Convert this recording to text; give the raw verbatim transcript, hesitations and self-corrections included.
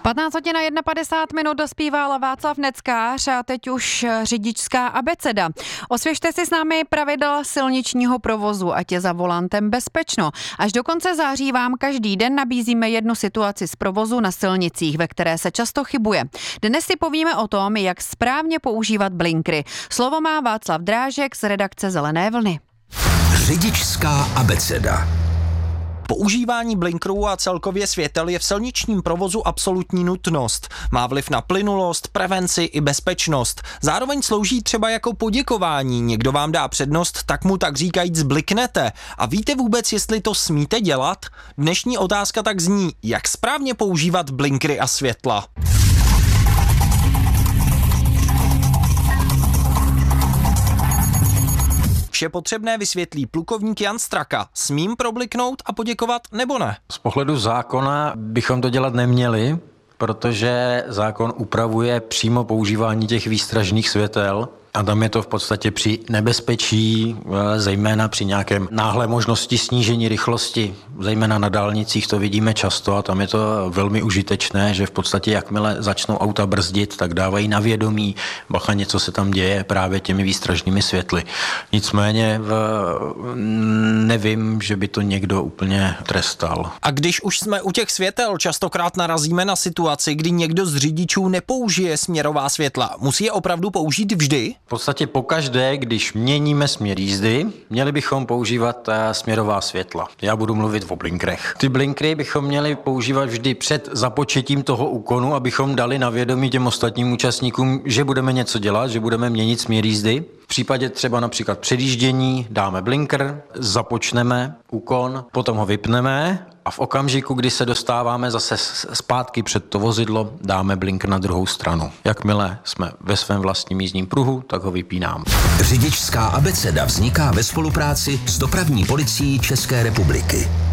patnáct hodin a padesát jedna minut dospíval Václav Neckář a teď už řidičská abeceda. Osvěžte si s námi pravidla silničního provozu, ať je za volantem bezpečno. Až do konce září vám každý den nabízíme jednu situaci z provozu na silnicích, ve které se často chybuje. Dnes si povíme o tom, jak správně používat blinkry. Slovo má Václav Drážek z redakce Zelené vlny. Řidičská abeceda. Používání blinkerů a celkově světel je v silničním provozu absolutní nutnost. Má vliv na plynulost, prevenci i bezpečnost. Zároveň slouží třeba jako poděkování. Někdo vám dá přednost, tak mu tak říkajíc bliknete. A víte vůbec, jestli to smíte dělat? Dnešní otázka tak zní, jak správně používat blinkery a světla. Vše potřebné vysvětlí plukovník Jan Straka. Smím probliknout a poděkovat nebo ne? Z pohledu zákona bychom to dělat neměli, protože zákon upravuje přímo používání těch výstražných světel. A tam je to v podstatě při nebezpečí, zejména při nějakém náhlé možnosti snížení rychlosti, zejména na dálnicích to vidíme často a tam je to velmi užitečné, že v podstatě jakmile začnou auta brzdit, tak dávají na vědomí, bacha, něco se tam děje právě těmi výstražnými světly. Nicméně nevím, že by to někdo úplně trestal. A když už jsme u těch světel, častokrát narazíme na situaci, kdy někdo z řidičů nepoužije směrová světla. Musí je opravdu použít vždy? V podstatě pokaždé, když měníme směr jízdy, měli bychom používat směrová světla. Já budu mluvit o blinkrech. Ty blinkry bychom měli používat vždy před započetím toho úkonu, abychom dali na vědomí těm ostatním účastníkům, že budeme něco dělat, že budeme měnit směr jízdy. V případě třeba například předjíždění dáme blinker, započneme úkon, potom ho vypneme a v okamžiku, kdy se dostáváme zase zpátky před to vozidlo, dáme blinker na druhou stranu. Jakmile jsme ve svém vlastním jízdním pruhu, tak ho vypínám. Řidičská abeceda vzniká ve spolupráci s Dopravní policií České republiky.